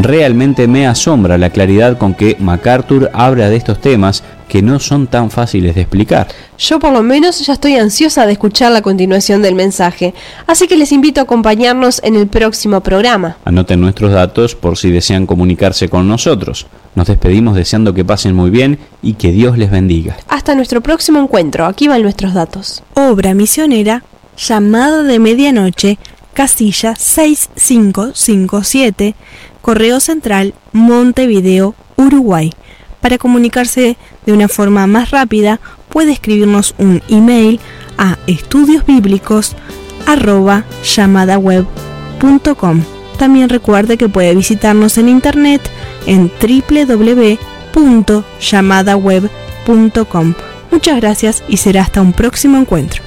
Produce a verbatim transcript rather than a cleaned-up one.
Realmente me asombra la claridad con que MacArthur habla de estos temas que no son tan fáciles de explicar. Yo por lo menos ya estoy ansiosa de escuchar la continuación del mensaje, así que les invito a acompañarnos en el próximo programa. Anoten nuestros datos por si desean comunicarse con nosotros. Nos despedimos deseando que pasen muy bien y que Dios les bendiga. Hasta nuestro próximo encuentro, aquí van nuestros datos. Obra misionera, llamada de medianoche, casilla seis cinco cinco siete, Correo Central, Montevideo, Uruguay. Para comunicarse de una forma más rápida, puede escribirnos un email a estudiosbíblicos arroba llamadaweb punto com. También recuerde que puede visitarnos en internet en doble u doble u doble u punto llamadaweb punto com. Muchas gracias y será hasta un próximo encuentro.